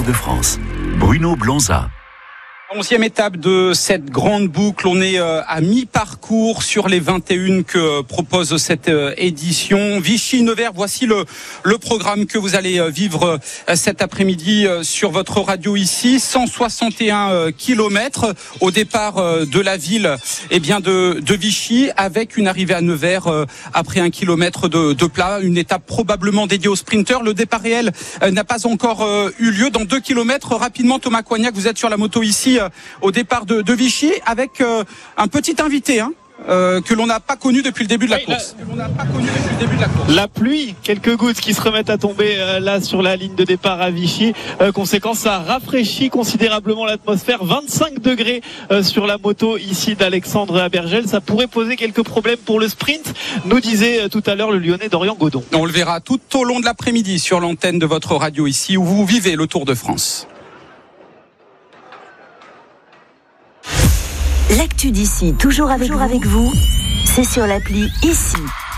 de France. Bruno Blonza. 11e étape de cette grande boucle. On est à mi-parcours sur les 21 que propose cette édition. Vichy-Nevers, voici le programme que vous allez vivre cet après-midi sur votre radio ici. 161 kilomètres au départ de la ville de Vichy, avec une arrivée à Nevers après 1 kilomètre de plat. Une étape probablement dédiée aux sprinteurs. Le départ réel n'a pas encore eu lieu. Dans 2 kilomètres, rapidement, Thomas Coignac, vous êtes sur la moto ici au départ de Vichy avec un petit invité que l'on n'a pas connu depuis le début de la course. La pluie, quelques gouttes qui se remettent à tomber là sur la ligne de départ à Vichy. Conséquence, ça rafraîchit considérablement l'atmosphère. 25 degrés sur la moto ici d'Alexandre Abergel. Ça pourrait poser quelques problèmes pour le sprint, nous disait tout à l'heure le Lyonnais Dorian Godon. On le verra tout au long de l'après-midi sur l'antenne de votre radio ici où vous vivez le Tour de France. L'actu d'ici, toujours avec vous, c'est sur l'appli Ici.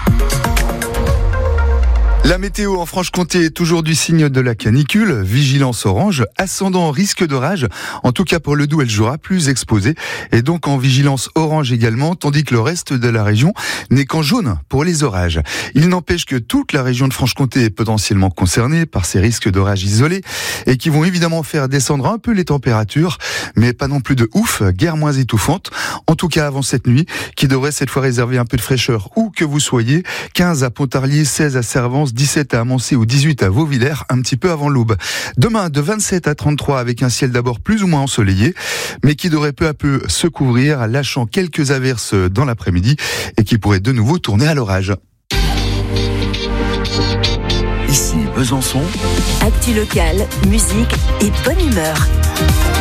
La météo en Franche-Comté est toujours du signe de la canicule, vigilance orange, ascendant risque d'orage. En tout cas pour le Doubs, elle jouera plus exposée et donc en vigilance orange également, tandis que le reste de la région n'est qu'en jaune pour les orages. Il n'empêche que toute la région de Franche-Comté est potentiellement concernée par ces risques d'orage isolés et qui vont évidemment faire descendre un peu les températures, mais pas non plus de ouf, guère moins étouffante. En tout cas avant cette nuit, qui devrait cette fois réserver un peu de fraîcheur où que vous soyez. 15 à Pontarlier, 16 à Servance, 17 à Amancé ou 18 à Vauvillers, un petit peu avant l'aube. Demain, de 27 à 33 avec un ciel d'abord plus ou moins ensoleillé, mais qui devrait peu à peu se couvrir, lâchant quelques averses dans l'après-midi et qui pourrait de nouveau tourner à l'orage. Ici Besançon. Actu locale, musique et bonne humeur.